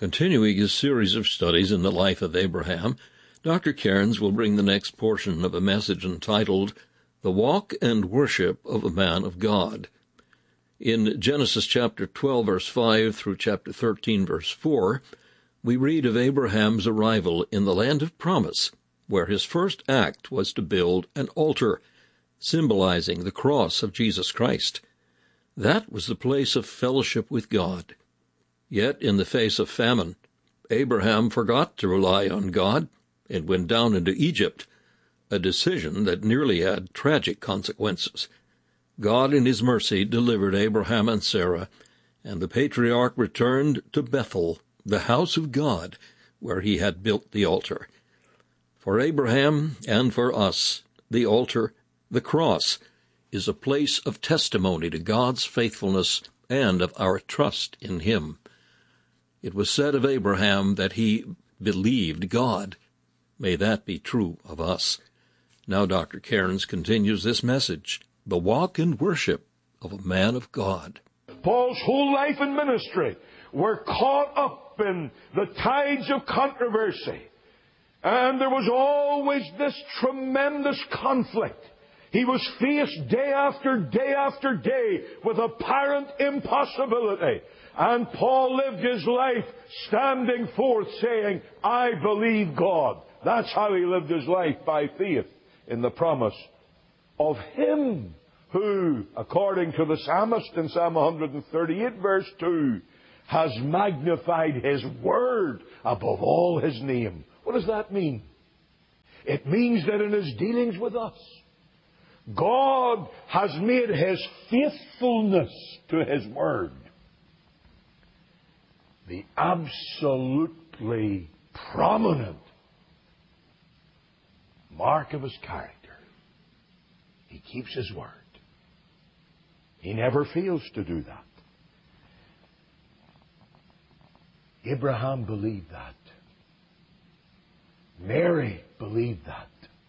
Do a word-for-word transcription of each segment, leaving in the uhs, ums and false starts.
Continuing his series of studies in the life of Abraham, Doctor Cairns will bring the next portion of a message entitled, The Walk and Worship of a Man of God. In Genesis chapter twelve, verse five through chapter thirteen, verse four, we read of Abraham's arrival in the land of promise, where his first act was to build an altar, symbolizing the cross of Jesus Christ. That was the place of fellowship with God. Yet, in the face of famine, Abraham forgot to rely on God and went down into Egypt, a decision that nearly had tragic consequences. God in his mercy delivered Abraham and Sarah, and the patriarch returned to Bethel, the house of God, where he had built the altar. For Abraham and for us, the altar, the cross, is a place of testimony to God's faithfulness and of our trust in him. It was said of Abraham that he believed God. May that be true of us. Now Doctor Cairns continues this message, The Walk and Worship of a Man of God. Paul's whole life and ministry were caught up in the tides of controversy. And there was always this tremendous conflict. He was faced day after day after day with apparent impossibility. And Paul lived his life standing forth saying, I believe God. That's how he lived his life, by faith in the promise of him who, according to the psalmist in Psalm one thirty-eight, verse two, has magnified his word above all his name. What does that mean? It means that in his dealings with us, God has made his faithfulness to his word the absolutely prominent mark of his character. He keeps his word. He never fails to do that. Abraham believed that. Mary believed that.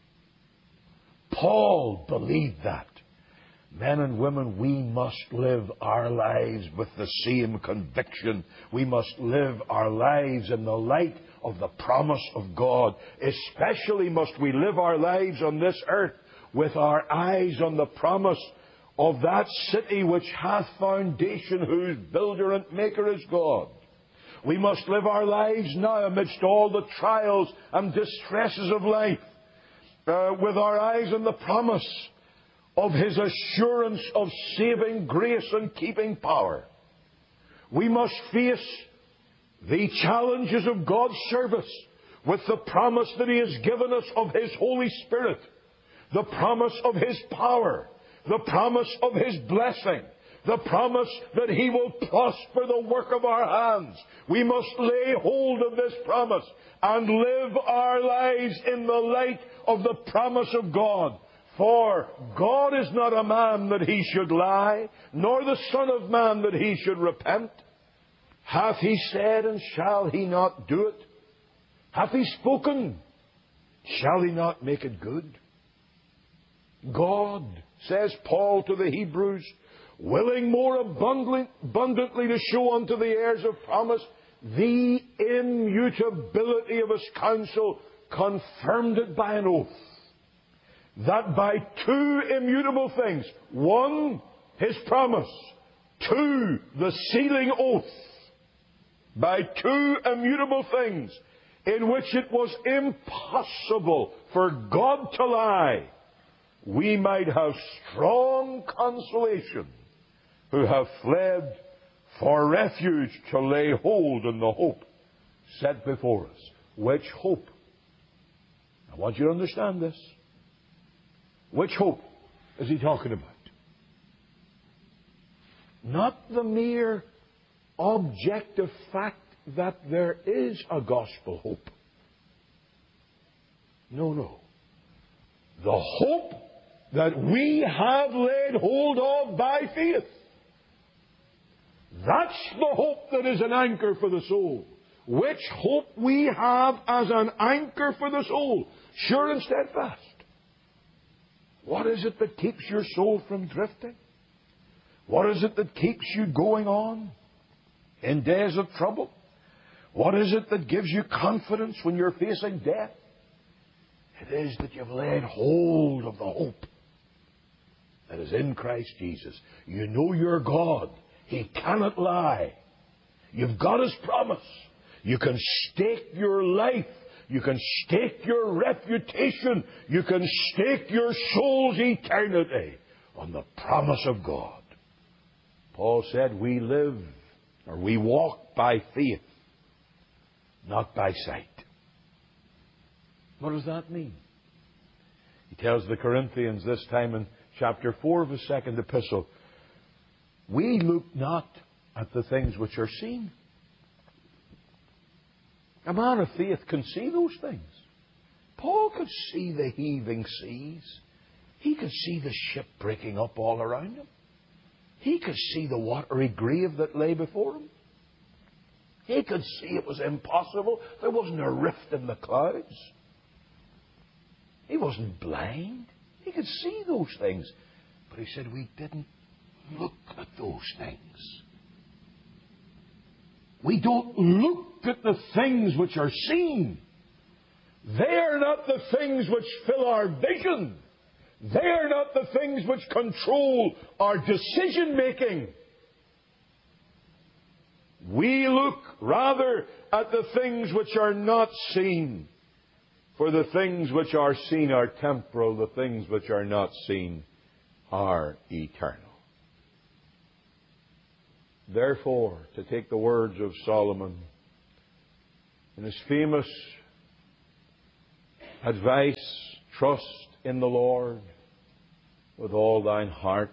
Paul believed that. Men and women, we must live our lives with the same conviction. We must live our lives in the light of the promise of God. Especially must we live our lives on this earth with our eyes on the promise of that city which hath foundation, whose builder and maker is God. We must live our lives now amidst all the trials and distresses of life uh, with our eyes on the promise of his assurance of saving grace and keeping power. We must face the challenges of God's service with the promise that he has given us of his Holy Spirit, the promise of his power, the promise of his blessing, the promise that he will prosper the work of our hands. We must lay hold of this promise and live our lives in the light of the promise of God. For God is not a man that he should lie, nor the Son of Man that he should repent. Hath he said, and shall he not do it? Hath he spoken, shall he not make it good? God, says Paul to the Hebrews, willing more abundantly, abundantly to show unto the heirs of promise the immutability of his counsel, confirmed it by an oath. That by two immutable things, one, his promise, two, the sealing oath, by two immutable things in which it was impossible for God to lie, we might have strong consolation who have fled for refuge to lay hold on the hope set before us. Which hope? I want you to understand this. Which hope is he talking about? Not the mere objective fact that there is a gospel hope. No, no. The hope that we have laid hold of by faith. That's the hope that is an anchor for the soul. Which hope we have as an anchor for the soul, sure and steadfast. What is it that keeps your soul from drifting? What is it that keeps you going on in days of trouble? What is it that gives you confidence when you're facing death? It is that you've laid hold of the hope that is in Christ Jesus. You know your God. He cannot lie. You've got His promise. You can stake your life. You can stake your reputation. You can stake your soul's eternity on the promise of God. Paul said, we live, or we walk by faith, not by sight. What does that mean? He tells the Corinthians this time in chapter four of his second epistle, we look not at the things which are seen. A man of faith can see those things. Paul could see the heaving seas. He could see the ship breaking up all around him. He could see the watery grave that lay before him. He could see it was impossible. There wasn't a rift in the clouds. He wasn't blind. He could see those things. But he said, we didn't look at those things. We don't look at the things which are seen. They are not the things which fill our vision. They are not the things which control our decision making. We look rather at the things which are not seen. For the things which are seen are temporal, the things which are not seen are eternal. Therefore, to take the words of Solomon in his famous advice, trust in the Lord with all thine heart.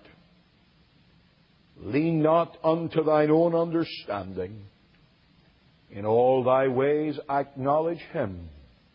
Lean not unto thine own understanding. In all thy ways acknowledge Him.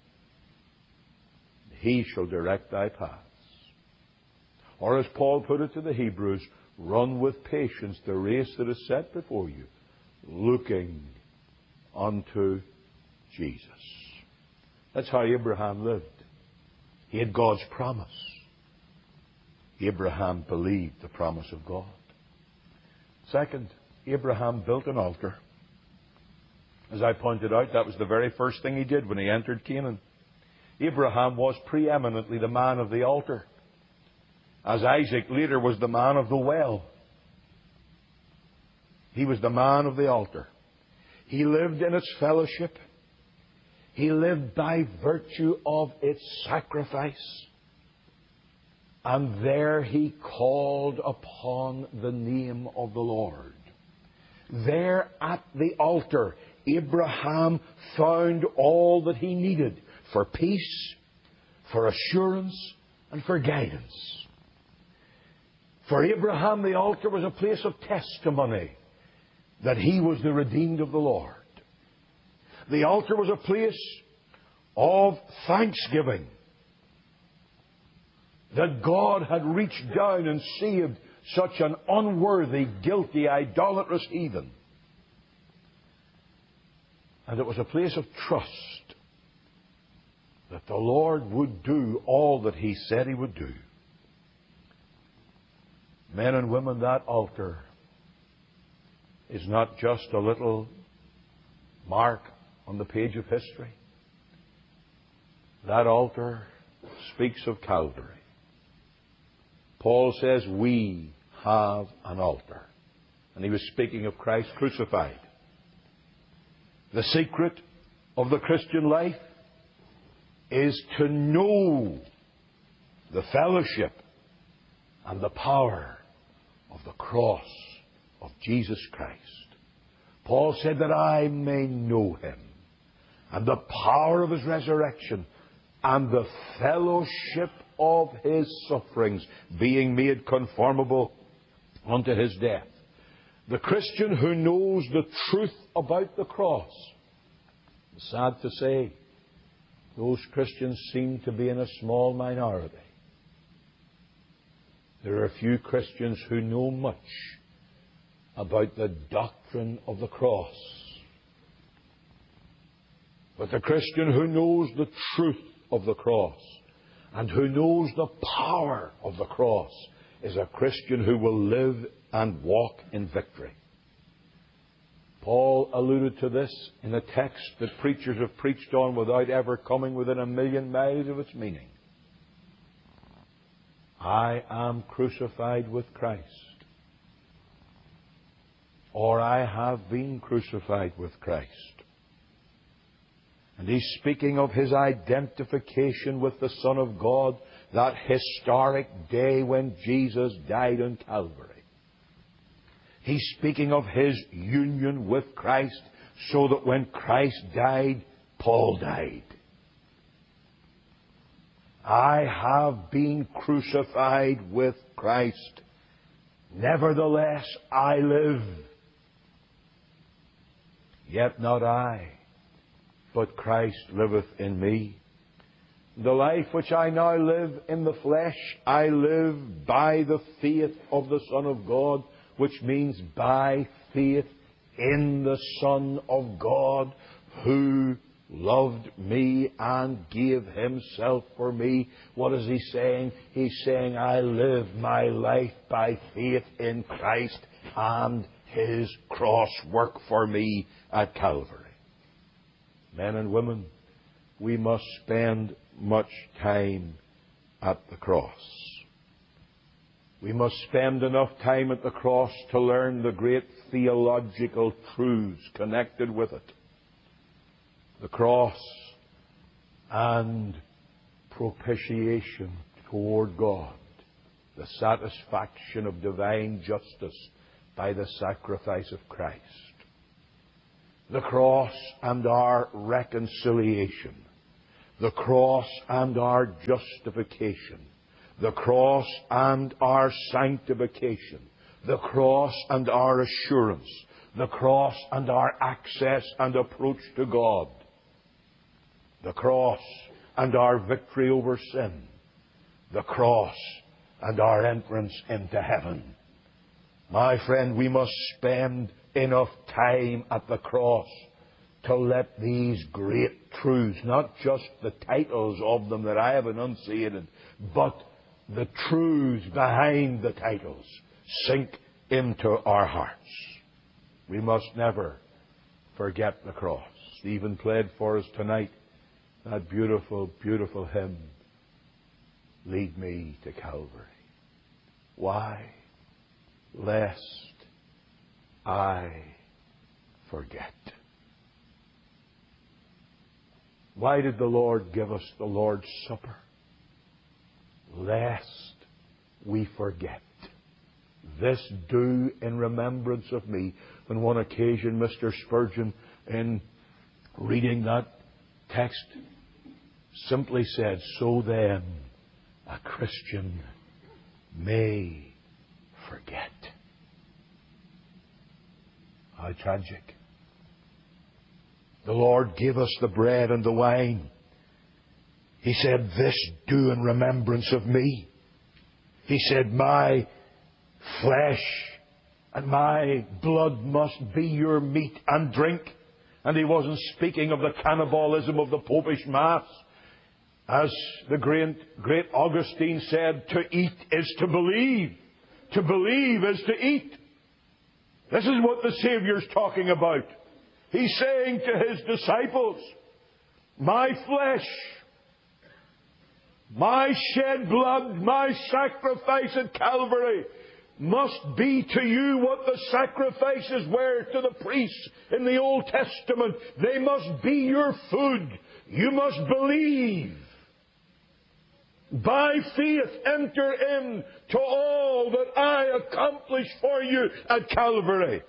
He shall direct thy paths. Or as Paul put it to the Hebrews, run with patience the race that is set before you, looking unto Jesus. That's how Abraham lived. He had God's promise. Abraham believed the promise of God. Second, Abraham built an altar. As I pointed out, that was the very first thing he did when he entered Canaan. Abraham was preeminently the man of the altar, as Isaac later was the man of the well. He was the man of the altar. He lived in its fellowship. He lived by virtue of its sacrifice. And there he called upon the name of the Lord. There at the altar, Abraham found all that he needed for peace, for assurance, and for guidance. For Abraham, the altar was a place of testimony that he was the redeemed of the Lord. The altar was a place of thanksgiving that God had reached down and saved such an unworthy, guilty, idolatrous heathen. And it was a place of trust that the Lord would do all that He said He would do. Men and women, that altar is not just a little mark on the page of history. That altar speaks of Calvary. Paul says, we have an altar. And he was speaking of Christ crucified. The secret of the Christian life is to know the fellowship and the power of the cross of Jesus Christ. Paul said that I may know Him and the power of His resurrection and the fellowship of His sufferings, being made conformable unto His death. The Christian who knows the truth about the cross, sad to say, those Christians seem to be in a small minority. There are a few Christians who know much about the doctrine of the cross. But the Christian who knows the truth of the cross and who knows the power of the cross is a Christian who will live and walk in victory. Paul alluded to this in a text that preachers have preached on without ever coming within a million miles of its meaning. I am crucified with Christ, or I have been crucified with Christ. And he's speaking of his identification with the Son of God, that historic day when Jesus died on Calvary. He's speaking of his union with Christ, so that when Christ died, Paul died. I have been crucified with Christ. Nevertheless, I live. Yet not I, but Christ liveth in me. The life which I now live in the flesh, I live by the faith of the Son of God, which means by faith in the Son of God, who loved me and gave himself for me. What is he saying? He's saying, I live my life by faith in Christ and his cross work for me at Calvary. Men and women, we must spend much time at the cross. We must spend enough time at the cross to learn the great theological truths connected with it. The cross and propitiation toward God, the satisfaction of divine justice by the sacrifice of Christ. The cross and our reconciliation. The cross and our justification. The cross and our sanctification. The cross and our assurance. The cross and our access and approach to God. The cross and our victory over sin. The cross and our entrance into heaven. My friend, we must spend enough time at the cross to let these great truths, not just the titles of them that I have enunciated, but the truths behind the titles, sink into our hearts. We must never forget the cross. Stephen played for us tonight that beautiful, beautiful hymn, Lead Me to Calvary. Why? Lest I forget. Why did the Lord give us the Lord's Supper? Lest we forget. This do in remembrance of me. On one occasion, Mister Spurgeon, in reading that text, simply said, so then a Christian may forget. How tragic. The Lord gave us the bread and the wine. He said, this do in remembrance of me. He said, my flesh and my blood must be your meat and drink. And he wasn't speaking of the cannibalism of the Popish Mass. As the great, great Augustine said, to eat is to believe. To believe is to eat. This is what the Savior's talking about. He's saying to his disciples, my flesh, my shed blood, my sacrifice at Calvary must be to you what the sacrifices were to the priests in the Old Testament. They must be your food. You must believe. By faith enter in to all that I accomplished for you at Calvary.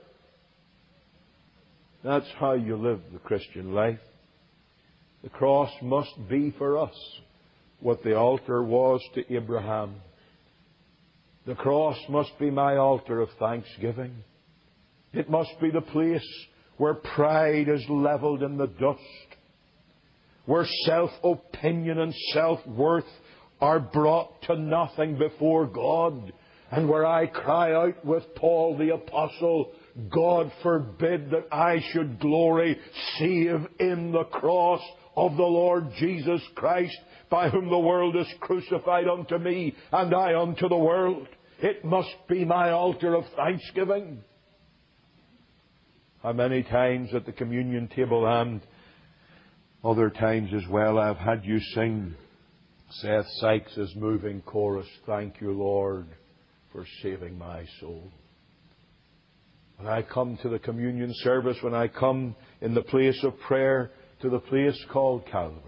That's how you live the Christian life. The cross must be for us what the altar was to Abraham. The cross must be my altar of thanksgiving. It must be the place where pride is leveled in the dust, where self-opinion and self-worth are brought to nothing before God, and where I cry out with Paul the Apostle, God forbid that I should glory save in the cross of the Lord Jesus Christ, by whom the world is crucified unto me, and I unto the world. It must be my altar of thanksgiving. How many times at the communion table and other times as well I've had you sing Seth Sykes' moving chorus, "Thank you, Lord, for saving my soul." When I come to the communion service, when I come in the place of prayer to the place called Calvary,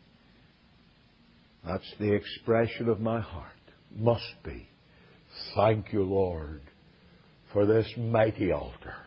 that's the expression of my heart. Must be. Thank you, Lord, for this mighty altar.